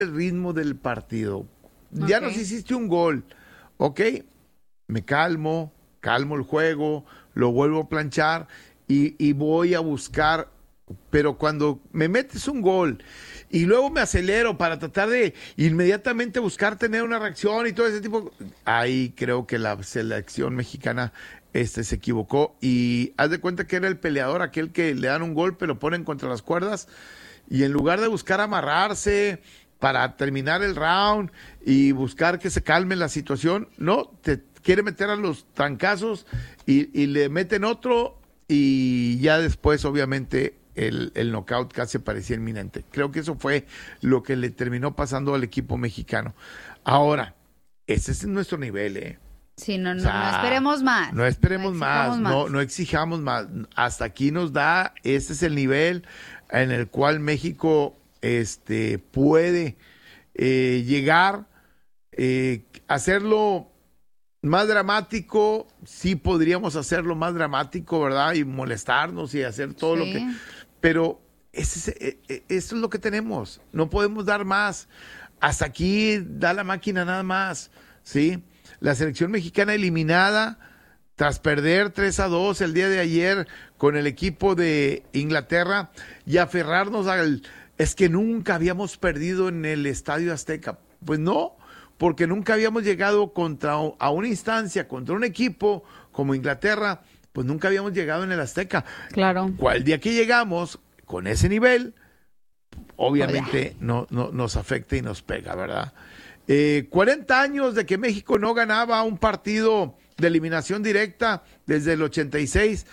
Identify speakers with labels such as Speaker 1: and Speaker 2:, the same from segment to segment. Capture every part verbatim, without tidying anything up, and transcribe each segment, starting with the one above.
Speaker 1: el ritmo del partido. Ya
Speaker 2: Ok.
Speaker 1: nos hiciste un gol, ¿ok? Me calmo, calmo el juego, lo vuelvo a planchar y, y voy a buscar, pero cuando me metes un gol y luego me acelero para tratar de inmediatamente buscar tener una reacción y todo ese tipo, ahí creo que la selección mexicana este se equivocó y haz de cuenta que era el peleador, aquel que le dan un golpe, lo ponen contra las cuerdas y en lugar de buscar amarrarse para terminar el round y buscar que se calme la situación, no, te quiere meter a los trancazos y, y le meten otro y ya después obviamente el, el knockout casi parecía inminente. Creo que eso fue lo que le terminó pasando al equipo mexicano. Ahora, ese es nuestro nivel, ¿eh?
Speaker 2: Sí, no, no,
Speaker 1: O sea,
Speaker 2: no esperemos más.
Speaker 1: No esperemos
Speaker 2: No
Speaker 1: más,
Speaker 2: exijamos
Speaker 1: no,
Speaker 2: más.
Speaker 1: no exijamos más. Hasta aquí nos da, este es el nivel en el cual México este, puede eh, llegar, eh, hacerlo más dramático, sí podríamos hacerlo más dramático, ¿verdad? Y molestarnos y hacer todo lo
Speaker 2: Sí.
Speaker 1: que... Pero ese es, eh, eh, eso es lo que tenemos, no podemos dar más. Hasta aquí da la máquina nada más, ¿sí? La selección mexicana eliminada tras perder tres a dos el día de ayer con el equipo de Inglaterra y aferrarnos al... Es que nunca habíamos perdido en el Estadio Azteca. Pues no, porque nunca habíamos llegado contra, a una instancia, contra un equipo como Inglaterra, pues nunca habíamos llegado en el Azteca.
Speaker 2: Claro.
Speaker 1: Cual día que llegamos con ese nivel, obviamente no, no, nos afecta y nos pega, ¿verdad? Eh, cuarenta años de que México no ganaba un partido de eliminación directa desde el ochenta y seis.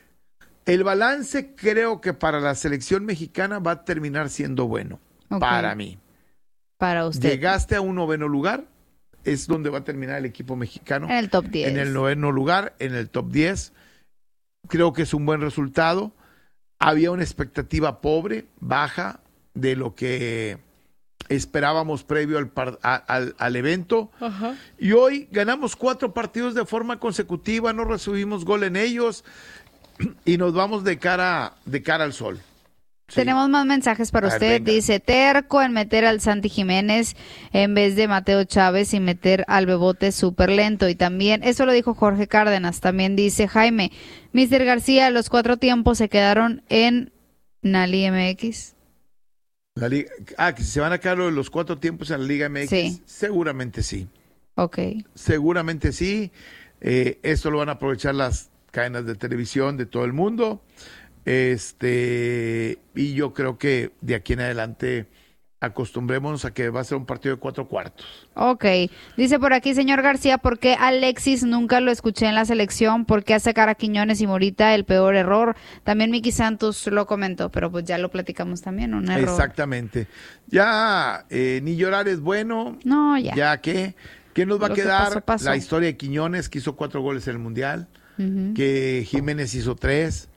Speaker 1: El balance creo que para la selección mexicana va a terminar siendo bueno,
Speaker 2: Ok.
Speaker 1: para mí.
Speaker 2: Para usted.
Speaker 1: Llegaste a un noveno lugar, es donde va a terminar el equipo mexicano.
Speaker 2: En el top diez.
Speaker 1: En el noveno lugar, en el top diez. Creo que es un buen resultado. Había una expectativa pobre, baja, de lo que esperábamos previo al, par, a, al, al evento.
Speaker 2: Ajá.
Speaker 1: Y hoy ganamos cuatro partidos de forma consecutiva, no recibimos gol en ellos y nos vamos de cara, de cara al sol. Sí.
Speaker 2: Tenemos más mensajes para
Speaker 1: A ver,
Speaker 2: usted.
Speaker 1: venga.
Speaker 2: Dice, terco en meter al Santi Jiménez en vez de Mateo Chávez y meter al Bebote súper lento. Y también, eso lo dijo Jorge Cárdenas, también dice Jaime, mister García, los cuatro tiempos se quedaron en Nali M X.
Speaker 1: La Liga, ah, que se van a quedar los cuatro tiempos en la Liga M X.
Speaker 2: Sí.
Speaker 1: Seguramente sí.
Speaker 2: Ok.
Speaker 1: Seguramente sí. Eh, esto lo van a aprovechar las cadenas de televisión de todo el mundo. Este, y yo creo que de aquí en adelante acostumbrémonos a que va a ser un partido de cuatro cuartos.
Speaker 2: Ok. Dice por aquí, señor García, ¿por qué Alexis nunca lo escuché en la selección? ¿Por qué hace cara a Quiñones y Morita el peor error? También Miki Santos lo comentó, pero pues ya lo platicamos también, un error.
Speaker 1: Exactamente. Ya, eh, ni llorar es bueno.
Speaker 2: No, ya.
Speaker 1: Ya que, ¿qué nos va a
Speaker 2: Lo que
Speaker 1: quedar?
Speaker 2: pasó, pasó.
Speaker 1: La historia de Quiñones, que hizo cuatro goles en el Mundial,
Speaker 2: Ujú.
Speaker 1: que Jiménez hizo tres,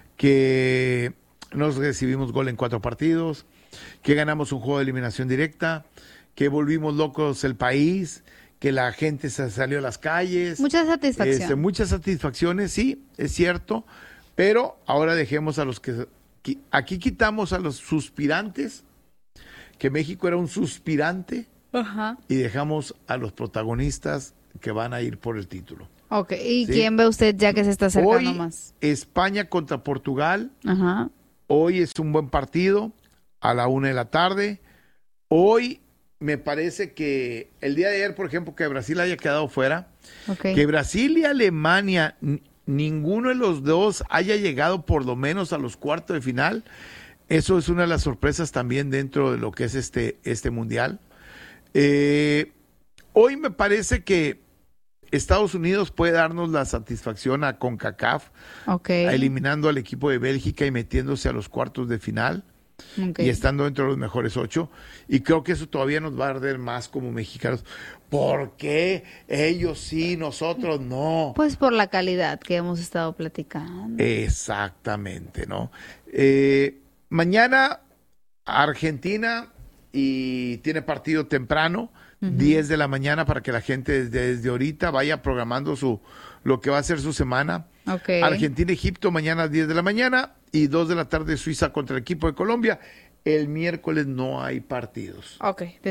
Speaker 1: que nos recibimos gol en cuatro partidos, que ganamos un juego de eliminación directa, que volvimos locos el país, que la gente se salió a las calles.
Speaker 2: Mucha satisfacción.
Speaker 1: Este, muchas satisfacciones, sí, es cierto, pero ahora dejemos a los que... qui- Aquí quitamos a los suspirantes, que México era un suspirante,
Speaker 2: Ajá.
Speaker 1: y dejamos a los protagonistas que van a ir por el título.
Speaker 2: Ok, ¿y
Speaker 1: Sí.
Speaker 2: quién ve usted ya que se está acercando
Speaker 1: Hoy,
Speaker 2: más?
Speaker 1: España contra Portugal.
Speaker 2: Ajá.
Speaker 1: Hoy es un buen partido a la una de la tarde. Hoy me parece que el día de ayer, por ejemplo, que Brasil haya quedado fuera,
Speaker 2: Ok.
Speaker 1: que Brasil y Alemania, n- ninguno de los dos haya llegado por lo menos a los cuartos de final. Eso es una de las sorpresas también dentro de lo que es este, este mundial. Eh, hoy me parece que Estados Unidos puede darnos la satisfacción a CONCACAF,
Speaker 2: Ok.
Speaker 1: eliminando al equipo de Bélgica y metiéndose a los cuartos de final
Speaker 2: Ok.
Speaker 1: y estando dentro de los mejores ocho. Y creo que eso todavía nos va a arder más como mexicanos. ¿Por qué ellos sí, nosotros no?
Speaker 2: Pues por la calidad que hemos estado platicando.
Speaker 1: Exactamente, ¿no? Eh, mañana Argentina y tiene partido temprano, diez de la mañana, para que la gente desde, desde ahorita vaya programando su lo que va a ser su semana.
Speaker 2: Ok.
Speaker 1: Argentina-Egipto mañana a diez de la mañana y dos de la tarde Suiza contra el equipo de Colombia. el miércoles no hay partidos.
Speaker 2: Ok.